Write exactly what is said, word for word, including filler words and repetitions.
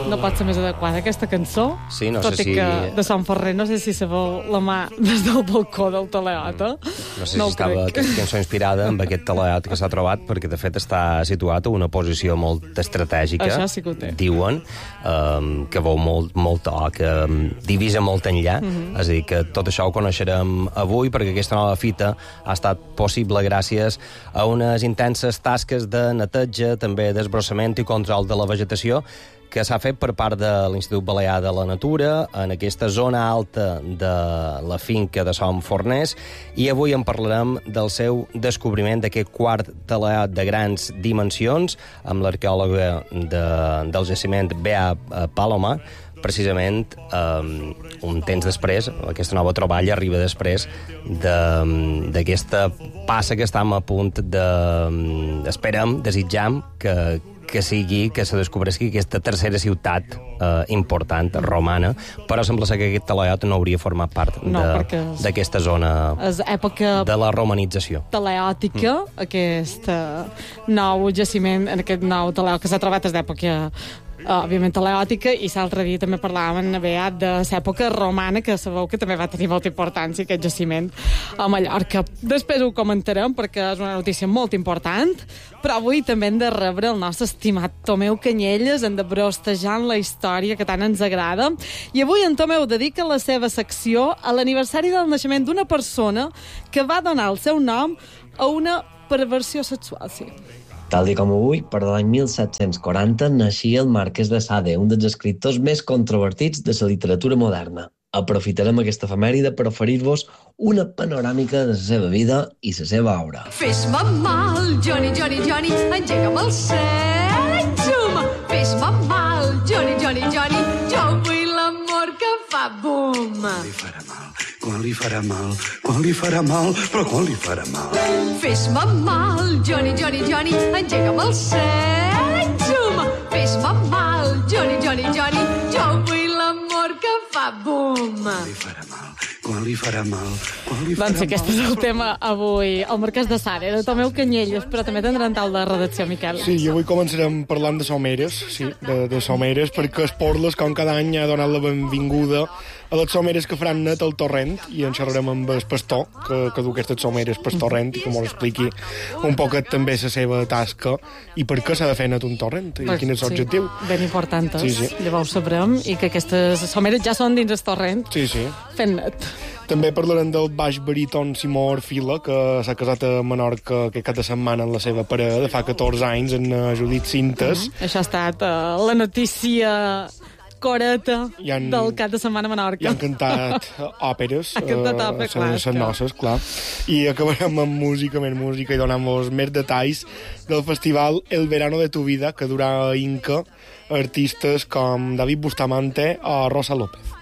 no pot ser més adequada aquesta cançó. Sí, no tot sé i si... que de Sant Ferrer no sé si sabeu la mà des del balcó del Teleata. No sé no si estava crec. Aquesta cançó inspirada en aquest Teleat que s'ha trobat, perquè de fet està situat a una posició molt estratègica. Això sí que ho té. Diuen um, que veu molt, molt to, que um, divisa molt enllà. Mm -hmm. És a dir, que tot això ho coneixerem avui, perquè aquesta nova fita ha estat possible gràcies a unes intenses tasques de neteja, també d'esbrossament i control de la vegetació, que s'ha fet per part de l'Institut Balear de la Natura en aquesta zona alta de la finca de Som Forners, i avui en parlarem del seu descobriment d'aquest quart teleat de grans dimensions amb l'arqueòloga de, del jaciment Bea Paloma, precisament um, un temps després. Aquesta nova troballa arriba després d'aquesta de, passa que estem a punt de... Esperem, desitjam que, que sigui, que se descobresqui aquesta tercera ciutat eh, important, romana, però sembla ser que aquest Teleat no hauria format part no, d'aquesta zona és època de la romanització. Teleòtica, mm. aquest uh, nou jaciment, en aquest nou Teleat que s'ha trobat és d'època Uh, òbviament teleòtica, i l'altre dia també parlàvem aviat de l'època romana, que sabeu que també va tenir molta importància aquest jaciment a Mallorca. Després ho comentarem perquè és una notícia molt important, però avui també hem de rebre el nostre estimat Tomeu Canyelles, hem de brostejant la història que tant ens agrada, i avui en Tomeu dedica la seva secció a l'aniversari del naixement d'una persona que va donar el seu nom a una perversió sexual, sí. Tal com avui, per l'any mil set-cents quaranta, naixia el Marquès de Sade, un dels escriptors més controvertits de la literatura moderna. Aprofitarem aquesta efemèride per oferir-vos una panoràmica de la seva vida i la seva obra. Fes-me mal, Johnny, Johnny, Johnny, engega'm el cel, zum! Fes-me mal, Johnny, Johnny, Johnny, jo vull l'amor que fa bum! Quan li farà mal, quan li farà mal, quan li farà mal, però quan li farà mal. Fes-me mal, Johnny, Johnny, Johnny, engega'm el cel, zum! Fes-me mal, Johnny, Johnny, Johnny, jo vull l'amor que fa bum! Quan li farà mal, quan li farà mal, quan li farà doncs aquest mal. és el tema avui, el Marquès de Sade, de Tomeu Canyelles, però també tindran tal de redacció, Miquel. Sí, i avui començarem parlant de someres, sí, de, de someres, perquè Esporles, com cada any, ha donat la benvinguda a les someres que faran net al torrent, i en xerrarem amb el pastor, que, que du aquestes someres per torrent, i que m'ho expliqui un poquet també la seva tasca, i per què s'ha de fer net un torrent, i quin és l'objectiu. Sí, ben importantes. Sí, sí. Llavors ho sabrem, i que aquestes someres ja són dins el torrent, sí, sí. fent net. També parlarem del baix baríton Simó Orfila, que s'ha casat a Menorca aquest cap de setmana en la seva parella, de fa catorze anys, en Judit Cintes. Mm -hmm. Això ha estat uh, la notícia coreta han, del cap de setmana a Menorca. I han cantat òperes. Han cantat òperes, clar. Les noces, clar. I acabarem amb música, més música, i donant-vos més detalls del festival El Verano de tu Vida, que durà a Inca artistes com David Bustamante o Rosa López.